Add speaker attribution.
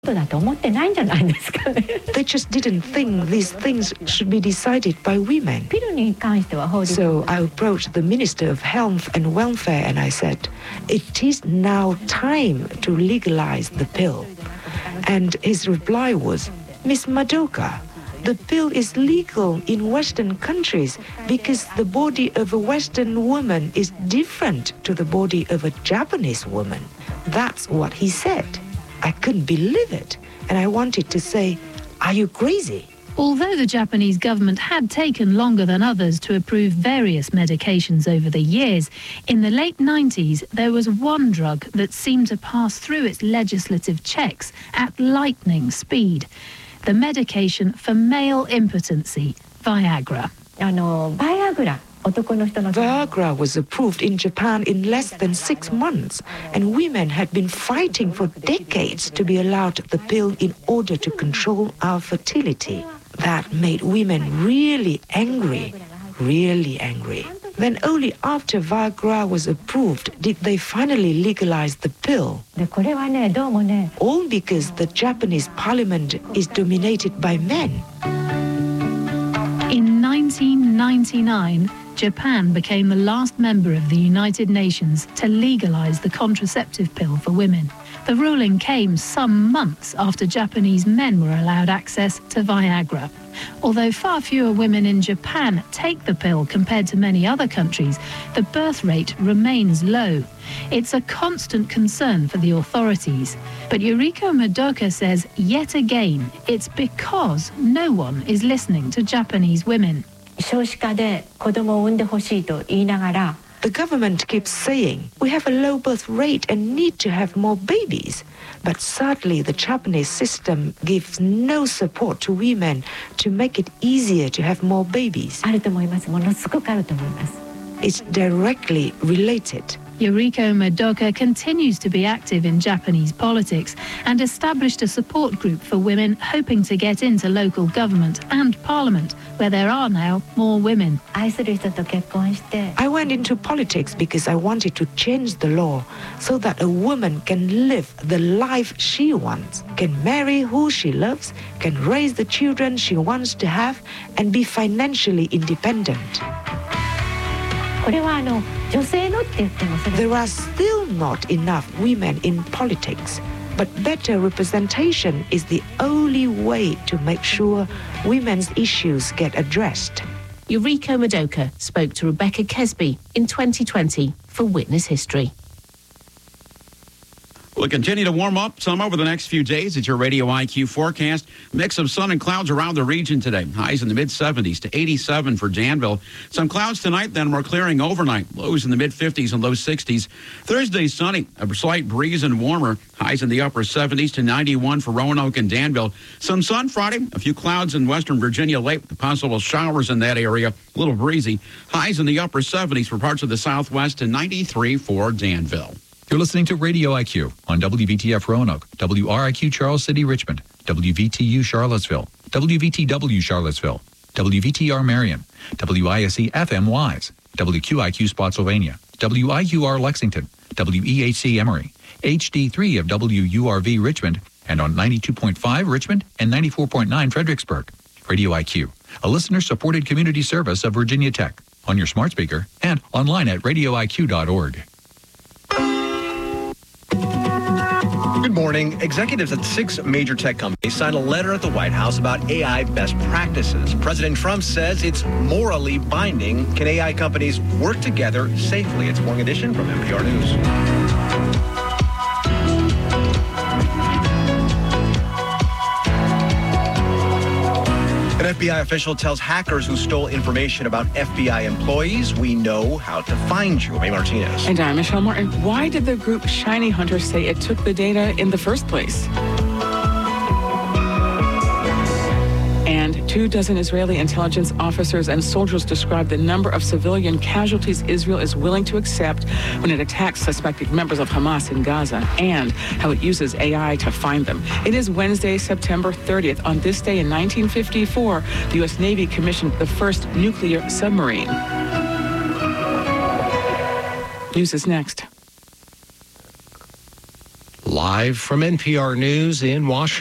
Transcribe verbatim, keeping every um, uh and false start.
Speaker 1: They
Speaker 2: just didn't think these things should be decided by women. So I approached the Minister of Health and Welfare and I said, it is now time to legalize the pill. And his reply was, Miss Madoka, the pill is legal in Western countries because the body of a Western woman is different to the body of a Japanese woman. That's what he said. I couldn't believe it, and I wanted to say, are you crazy?
Speaker 3: Although the Japanese government had taken longer than others to approve various medications over the years, in the late nineties there was one drug that seemed to pass through its legislative checks at lightning speed. The medication for male impotency, Viagra.
Speaker 2: Viagra was approved in Japan in less than six months, and women had been fighting for decades to be allowed the pill in order to control our fertility. That made women really angry, really angry. Then only after Viagra was approved did they finally legalize the pill. All because the Japanese parliament is dominated by men.
Speaker 3: In nineteen ninety-nine, Japan became the last member of the United Nations to legalize the contraceptive pill for women. The ruling came some months after Japanese men were allowed access to Viagra. Although far fewer women in Japan take the pill compared to many other countries, the birth rate remains low. It's a constant concern for the authorities. But Yuriko Madoka says, yet again, it's because no one is listening to Japanese women.
Speaker 2: The government keeps saying, we have a low birth rate and need to have more babies. But sadly, the Japanese system gives no support to women to make it easier to have more babies. It's directly related.
Speaker 3: Yuriko Madoka continues to be active in Japanese politics and established a support group for women hoping to get into local government and parliament, where there are now more women.
Speaker 2: I went into politics because I wanted to change the law so that a woman can live the life she wants, can marry who she loves, can raise the children she wants to have, and be financially independent. There are still not enough women in politics, but better representation is the only way to make sure women's issues get addressed.
Speaker 4: Yuriko Madoka spoke to Rebecca Kesby in twenty twenty for Witness History.
Speaker 5: We'll continue to warm up some over the next few days. It's your Radio I Q forecast. Mix of sun and clouds around the region today. Highs in the mid seventies to eighty-seven for Danville. Some clouds tonight, then we're clearing overnight. Lows in the mid fifties and low sixties. Thursday, sunny. A slight breeze and warmer. Highs in the upper seventies to ninety-one for Roanoke and Danville. Some sun Friday. A few clouds in western Virginia late. Possible showers in that area. A little breezy. Highs in the upper seventies for parts of the southwest to ninety-three for Danville.
Speaker 6: You're listening to Radio I Q on W V T F Roanoke, W R I Q Charles City Richmond, W V T U Charlottesville, W V T W Charlottesville, W V T R Marion, W I S E F M Wise, W Q I Q Spotsylvania, W I U R Lexington, W E H C Emory, H D three of W U R V Richmond, and on ninety-two point five Richmond and ninety-four point nine Fredericksburg. Radio I Q, a listener-supported community service of Virginia Tech, on your smart speaker and online at radio I Q dot org.
Speaker 7: Good morning. Executives at six major tech companies signed a letter at the White House about A I best practices. President Trump says it's morally binding. Can A I companies work together safely? It's Morning Edition from N P R News. An F B I official tells hackers who stole information about F B I employees, we know how to find you. May Martinez.
Speaker 8: And I'm Michelle Martin. Why did the group Shiny Hunter say it took the data in the first place? And two dozen Israeli intelligence officers and soldiers describe the number of civilian casualties Israel is willing to accept when it attacks suspected members of Hamas in Gaza, and how it uses A I to find them. It is Wednesday, September thirtieth. On this day in nineteen fifty-four, the U S Navy commissioned the first nuclear submarine. News is next.
Speaker 1: Live from N P R News in Washington.